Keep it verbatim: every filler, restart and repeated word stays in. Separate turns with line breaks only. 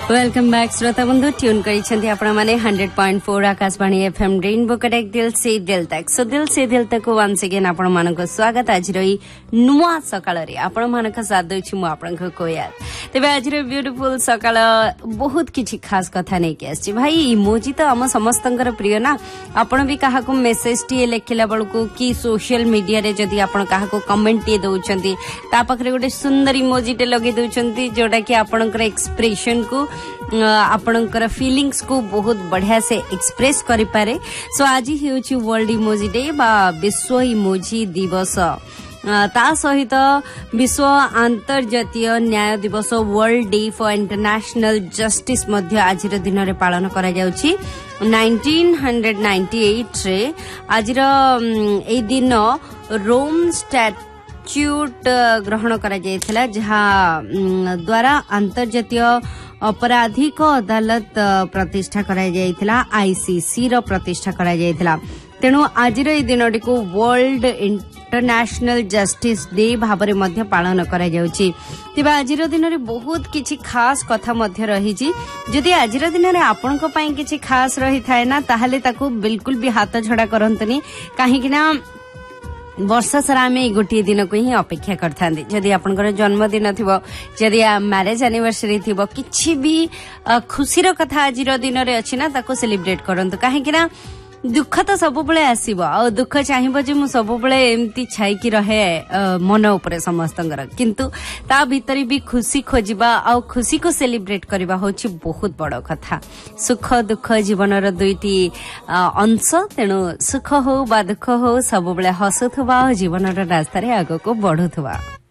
Welcome back श्रोता बंधु tune करिसेंती आपण माने hundred point four Akashvani FM rainbow connect दिल से दिल तक सो दिल से दिल तक वंस अगेन आपण मानक स्वागत आज रही नुआ सकाळ रे आपण मानक साथ दैछि मु आपण को कोयाल तबे आज रे ब्यूटीफुल सकाळ बहुत किछि खास कथा नै के आछि भाई इमोजी तो हम समस्तंकर प्रिय ना आपण भी काहा को मेसेज टी लेखिला बळको कि सोशल मीडिया रे जदी आपण काहा को कमेंट टी दउछंती ता पखरे गोटे सुंदर इमोजी टे लगे दउछंती जोटा कि आपणकर एक्सप्रेशन को आपणकर फीलिंग्स को बहुत बढ़िया से एक्सप्रेस करि पारे सो आज हेउछि वर्ल्ड इमोजी डे बा विश्व इमोजी दिवस ता सहित विश्व अंतर्जातीय न्याय दिवस world day for international justice मध्य आज दिन रे पालन करा जाउछि नाइनटीन नाइंटी एट रे आज ए दिन रोम स्टैट्यूट ग्रहण करा जायथिला जहां द्वारा अंतर्जातीय अपराधिक अदालत प्रतिष्ठा करा जायथिला आईसीसी रो प्रतिष्ठा करा जायथिला तेणु आज दिन को वर्ल्ड इंटरनेशनल जस्टिस डे भाबरे मध्य पालन करा जाउछि तिबा आज दिन रे बहुत किछि खास कथा मध्य रही छी जदि आज दिन रे आपन को पई किछि खास रही थाए ना ताहाले ताको बिल्कुल भी हाथ झड़ा करंतनी काहे कि ना वर्ष सारा आम गोटे दिन को ही अपेक्षा करता जदि आपनकर जन्मदिन थी जदि मैरेज एनिवर्सरी थी किसी भी खुशीर कथा आज दिन रे अच्छी ना ताको सेलिब्रेट करंतु काहे कि ना दुख तो सब बळे आसीबो आ दुख चाहिबो जे मु सब बळे एम्ति छाई की रहे मन ऊपर समस्तंगर किंतु ता भीतर भी खुशी खोजिबा आ खुशी को सेलिब्रेट करबा होछि बहुत बड़ कथा सुख दुख जीवनर दुईटी अंश तेणु सुख हो बा दुख हो सब बळे हसुथबा जीवनर रास्ता रे आगो को बढ़ुथबा।